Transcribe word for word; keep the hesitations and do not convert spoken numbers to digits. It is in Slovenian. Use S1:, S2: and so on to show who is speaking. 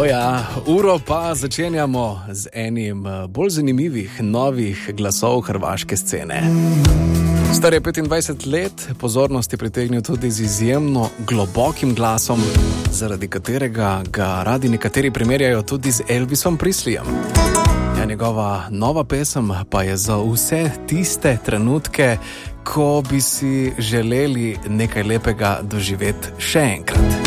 S1: ja, uro pa začenjamo z enim bolj zanimivih novih glasov hrvaške scene. Star je petindvajset let, pozornost je pritegnil tudi z izjemno globokim glasom, zaradi katerega ga radi nekateri primerjajo tudi z Elvisom Presleyjem. Ja, njegova nova pesem pa je za vse tiste trenutke, ko bi si želeli nekaj lepega doživeti še enkrat.